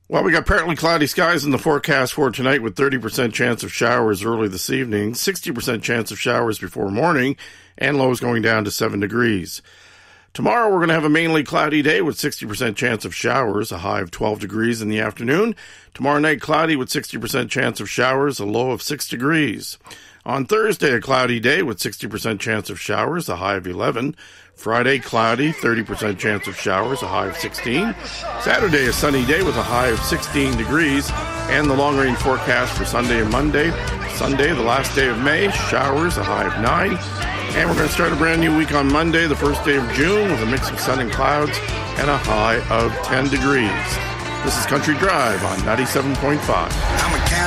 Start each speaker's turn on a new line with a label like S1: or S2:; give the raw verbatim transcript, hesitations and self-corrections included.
S1: Well, we got partly cloudy skies in the forecast for tonight with thirty percent chance of showers early this evening, sixty percent chance of showers before morning, and lows going down to seven degrees. Tomorrow, we're going to have a mainly cloudy day with sixty percent chance of showers, a high of twelve degrees in the afternoon. Tomorrow night, cloudy with sixty percent chance of showers, a low of six degrees. On Thursday, a cloudy day with sixty percent chance of showers, a high of eleven. Friday, cloudy, thirty percent chance of showers, a high of sixteen. Saturday, a sunny day with a high of sixteen degrees. And the long-range forecast for Sunday and Monday. Sunday, the last day of May, showers, a high of nine. And we're going to start a brand new week on Monday, the first day of June, with a mix of sun and clouds and a high of ten degrees. This is Country Drive on ninety-seven point five. I'm a